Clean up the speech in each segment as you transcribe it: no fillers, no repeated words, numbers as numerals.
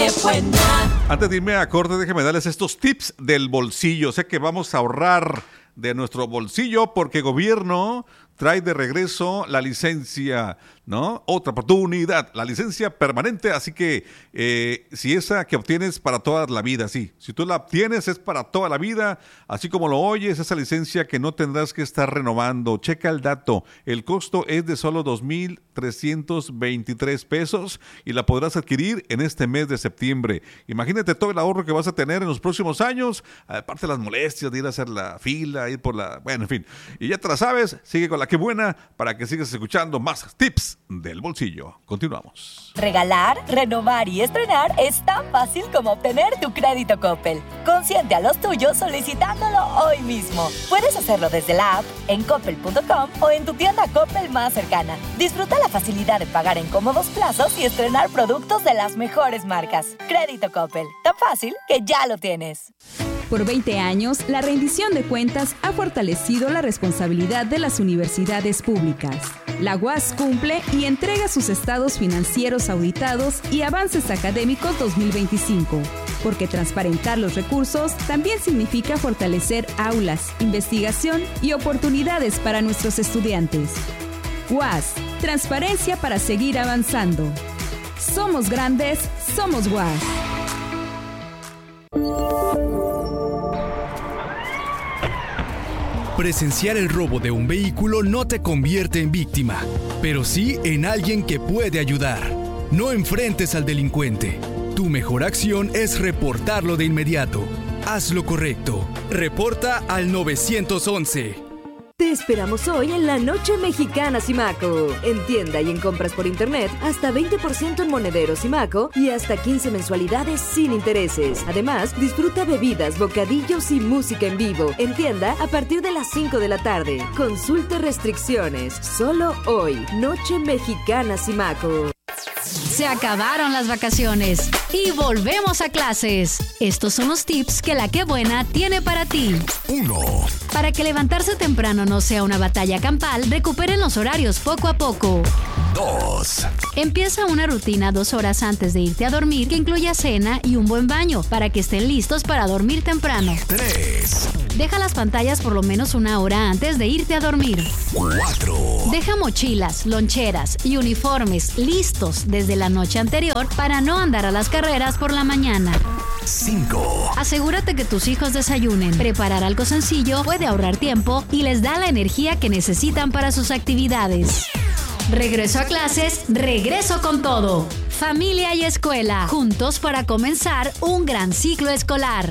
¡Qué buena! Antes de irme a corte, déjenme darles estos tips del bolsillo. Sé que vamos a ahorrar de nuestro bolsillo porque el gobierno trae de regreso la licencia, ¿no? Otra oportunidad, la licencia permanente, así que si esa que obtienes para toda la vida, sí, si tú la obtienes es para toda la vida, así como lo oyes, esa licencia que no tendrás que estar renovando. Checa el dato, el costo es de solo 2,323 pesos y la podrás adquirir en este mes de septiembre. Imagínate todo el ahorro que vas a tener en los próximos años, aparte de las molestias de ir a hacer la fila, ir por la... Bueno, en fin, y ya te la sabes, sigue con la que buena para que sigas escuchando más tips del bolsillo. Continuamos. Regalar, renovar y estrenar es tan fácil como obtener tu crédito Coppel. Consiente a los tuyos solicitándolo hoy mismo. Puedes hacerlo desde la app, en coppel.com o en tu tienda Coppel más cercana. Disfruta la facilidad de pagar en cómodos plazos y estrenar productos de las mejores marcas. Crédito Coppel, tan fácil que ya lo tienes. Por 20 años, la rendición de cuentas ha fortalecido la responsabilidad de las universidades públicas. La UAS cumple y entrega sus estados financieros auditados y avances académicos 2025, porque transparentar los recursos también significa fortalecer aulas, investigación y oportunidades para nuestros estudiantes. UAS, transparencia para seguir avanzando. Somos grandes, somos UAS. Presenciar el robo de un vehículo no te convierte en víctima, pero sí en alguien que puede ayudar. No enfrentes al delincuente. Tu mejor acción es reportarlo de inmediato. Haz lo correcto. Reporta al 911. Te esperamos hoy en la Noche Mexicana Simaco. En tienda y en compras por internet, hasta 20% en monederos Simaco y hasta 15 mensualidades sin intereses. Además, disfruta bebidas, bocadillos y música en vivo. En tienda a partir de las 5 de la tarde. Consulta restricciones. Solo hoy. Noche Mexicana Simaco. Se acabaron las vacaciones y volvemos a clases. Estos son los tips que la Qué Buena tiene para ti. 1. Para que levantarse temprano no sea una batalla campal, recuperen los horarios poco a poco. 2. Empieza una rutina 2 horas antes de irte a dormir que incluya cena y un buen baño para que estén listos para dormir temprano. 3. Deja las pantallas por lo menos 1 hora antes de irte a dormir. 4. Deja mochilas, loncheras y uniformes listos desde la noche anterior para no andar a las carreras por la mañana. 5. Asegúrate que tus hijos desayunen. Preparar algo sencillo puede ahorrar tiempo y les da la energía que necesitan para sus actividades. Regreso a clases, regreso con todo. Familia y escuela, juntos para comenzar un gran ciclo escolar.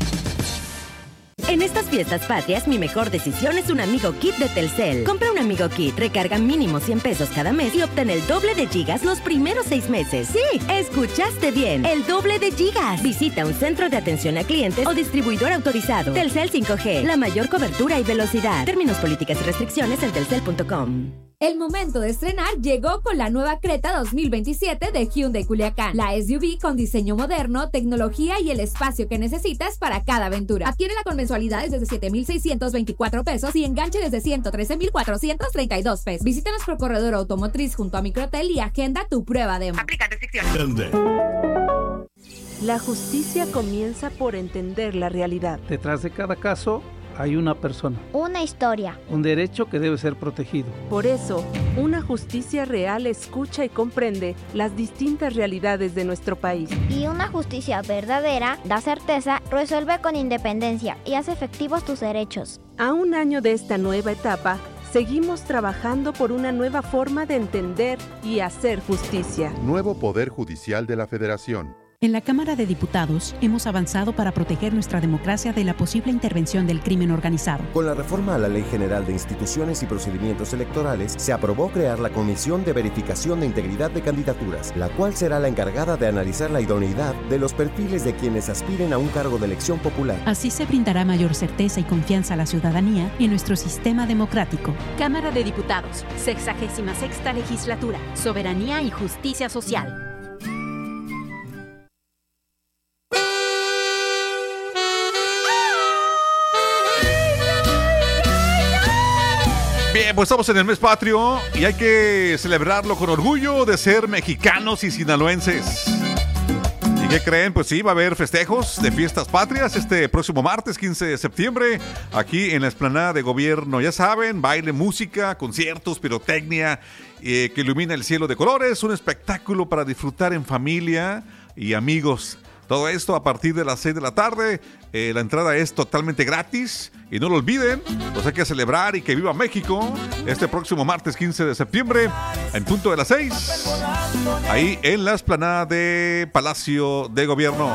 En estas fiestas patrias, mi mejor decisión es un Amigo Kit de Telcel. Compra un Amigo Kit, recarga mínimo 100 pesos cada mes y obtén el doble de gigas los primeros 6 meses. Sí, escuchaste bien, el doble de gigas. Visita un centro de atención a clientes o distribuidor autorizado. Telcel 5G, la mayor cobertura y velocidad. Términos, políticas y restricciones en telcel.com. El momento de estrenar llegó con la nueva Creta 2027 de Hyundai Culiacán. La SUV con diseño moderno, tecnología y el espacio que necesitas para cada aventura. Adquiérela con mensualidades desde 7,624 pesos y enganche desde 113,432 pesos. Visítanos por corredor automotriz junto a Microtel y agenda tu prueba demo. Aplica restricciones. La justicia comienza por entender la realidad. Detrás de cada caso hay una persona. Una historia. Un derecho que debe ser protegido. Por eso, una justicia real escucha y comprende las distintas realidades de nuestro país. Y una justicia verdadera da certeza, resuelve con independencia y hace efectivos tus derechos. A un año de esta nueva etapa, seguimos trabajando por una nueva forma de entender y hacer justicia. Nuevo Poder Judicial de la Federación. En la Cámara de Diputados hemos avanzado para proteger nuestra democracia de la posible intervención del crimen organizado. Con la reforma a la Ley General de Instituciones y Procedimientos Electorales, se aprobó crear la Comisión de Verificación de Integridad de Candidaturas, la cual será la encargada de analizar la idoneidad de los perfiles de quienes aspiren a un cargo de elección popular. Así se brindará mayor certeza y confianza a la ciudadanía en nuestro sistema democrático. Cámara de Diputados, 66ª Legislatura, Soberanía y Justicia Social. Bien, pues estamos en el mes patrio y hay que celebrarlo con orgullo de ser mexicanos y sinaloenses. ¿Y qué creen? Pues sí, va a haber festejos de fiestas patrias este próximo martes 15 de septiembre aquí en la explanada de Gobierno. Ya saben, baile, música, conciertos, pirotecnia que ilumina el cielo de colores, un espectáculo para disfrutar en familia y amigos. Todo esto a partir de las 6 de la tarde. La entrada es totalmente gratis. Y no lo olviden, pues hay que celebrar y que viva México este próximo martes 15 de septiembre en punto de las 6. Ahí en la explanada de Palacio de Gobierno.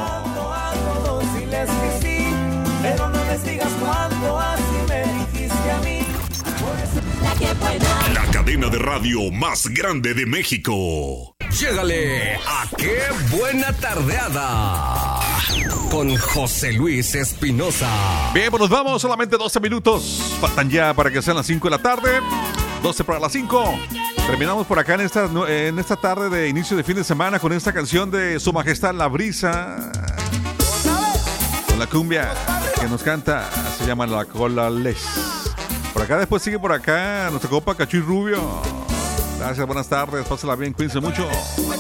La cadena de radio más grande de México. Llégale a Qué Buena Tardeada con José Luis Espinosa. Bien, pues nos vamos, solamente 12 minutos. Faltan ya para que sean las 5 de la tarde. 12 para las 5. Terminamos por acá en esta tarde de inicio de fin de semana con esta canción de Su Majestad La Brisa. Con la cumbia que nos canta, se llama La Cola Les. Por acá después sigue por acá nuestra copa Cachuy Rubio. Gracias, buenas tardes, pásala bien, cuídense mucho.